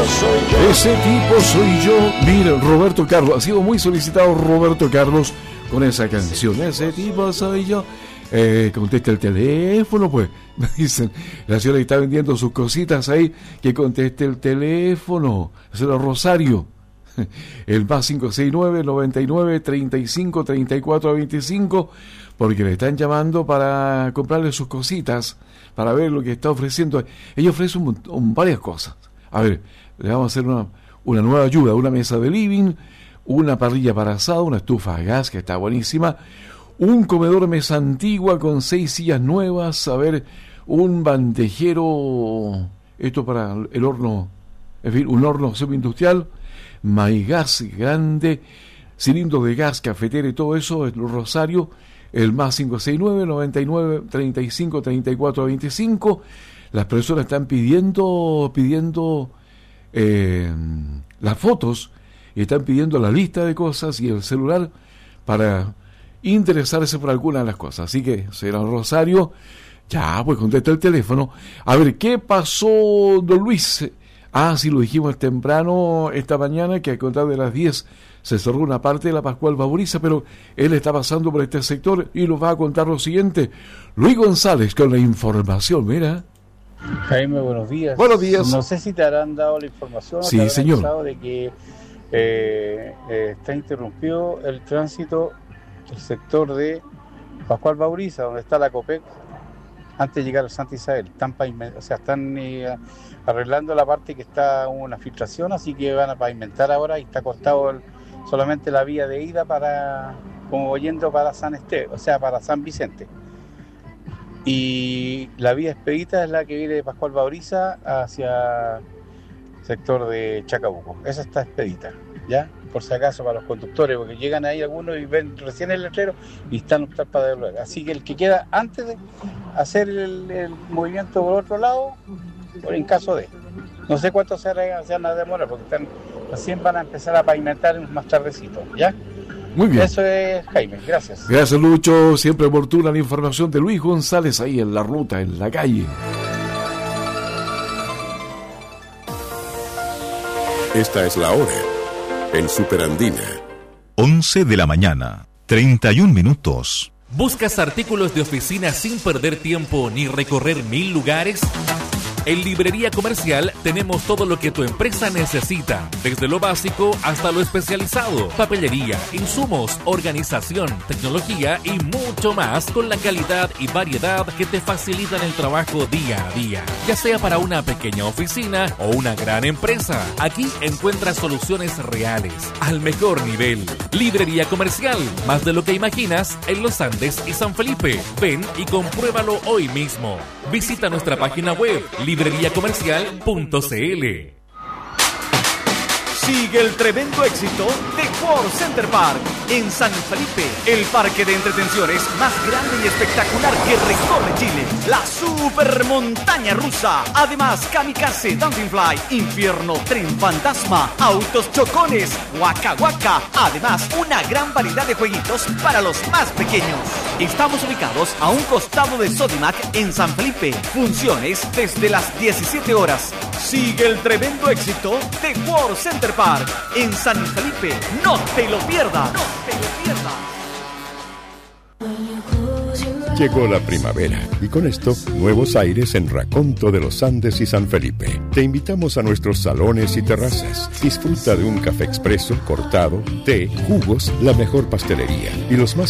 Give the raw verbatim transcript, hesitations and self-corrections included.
soy yo. Ese tipo soy yo. Mira, Roberto Carlos. Ha sido muy solicitado Roberto Carlos con esa canción. Ese tipo soy yo. Eh, contesta el teléfono, pues. Me dicen, la señora está vendiendo sus cositas ahí, que conteste el teléfono. Es el Rosario. El más cinco seis nueve, noventa y nueve, treinta y cinco, treinta y cuatro, veinticinco, porque le están llamando para comprarle sus cositas, para ver lo que está ofreciendo. Ella ofrece un, un, varias cosas. A ver, le vamos a hacer una, una nueva ayuda, una mesa de living, una parrilla para asado, una estufa a gas que está buenísima, un comedor mesa antigua con seis sillas nuevas, a ver, un bandejero, esto para el horno, en fin, un horno semi-industrial, Maigas grande, cilindro de gas, cafetera y todo eso, el Rosario, el más cinco seis nueve, noventa y nueve, treinta y cinco, treinta y cuatro, veinticinco. Las personas están pidiendo, pidiendo eh, las fotos y están pidiendo la lista de cosas y el celular para interesarse por alguna de las cosas. Así que, será Rosario, ya, pues contesta el teléfono. A ver, ¿qué pasó, don Luis? Ah, sí, lo dijimos temprano esta mañana, que a contar de las diez se cerró una parte de la Pascual Bauriza, pero él está pasando por este sector y nos va a contar lo siguiente. Luis González con la información, mira. Jaime, buenos días. Buenos días. No sé si te habrán dado la información. Sí, señor. De que eh, eh, está interrumpido el tránsito del sector de Pascual Bauriza, donde está la COPEC, antes de llegar a Santa Isabel. Están, o sea, están eh, arreglando la parte que está una filtración, así que van a pavimentar ahora y está cortado el, solamente la vía de ida para, como yendo para San Esteban, o sea, para San Vicente. Y la vía expedita es la que viene de Pascual Bauriza hacia el sector de Chacabuco. Esa está expedita, ¿ya? Por si acaso para los conductores, porque llegan ahí algunos y ven recién el letrero y están optar para devolver. Así que el que queda antes de hacer el, el movimiento por otro lado, por en caso de, no sé cuánto se van a demorar, porque están, recién van a empezar a pavimentar más tardecito, ¿ya? Muy bien. Eso es, Jaime, gracias. Gracias, Lucho, siempre oportuna la información de Luis González ahí en la ruta, en la calle. Esta es la hora en Superandina. once de la mañana, treinta y un minutos. ¿Buscas artículos de oficina sin perder tiempo ni recorrer mil lugares? En Librería Comercial tenemos todo lo que tu empresa necesita, desde lo básico hasta lo especializado, papelería, insumos, organización, tecnología y mucho más, con la calidad y variedad que te facilitan el trabajo día a día. Ya sea para una pequeña oficina o una gran empresa, aquí encuentras soluciones reales, al mejor nivel. Librería Comercial, más de lo que imaginas en Los Andes y San Felipe. Ven y compruébalo hoy mismo. Visita nuestra página web librería comercial punto c l. Sigue el tremendo éxito de World Center Park en San Felipe, el parque de entretenciones más grande y espectacular que recorre Chile. La super montaña rusa, además kamikaze, dancing fly, infierno, tren fantasma, autos chocones, Waka Waka, además una gran variedad de jueguitos para los más pequeños. Estamos ubicados a un costado de Sodimac en San Felipe, funciones desde las diecisiete horas. Sigue el tremendo éxito de World Center Park en San Felipe. No te lo pierdas. No te lo pierdas. Llegó la primavera y con esto nuevos aires en Raconto de los Andes y San Felipe. Te invitamos a nuestros salones y terrazas. Disfruta de un café expreso, cortado, té, jugos, la mejor pastelería y los más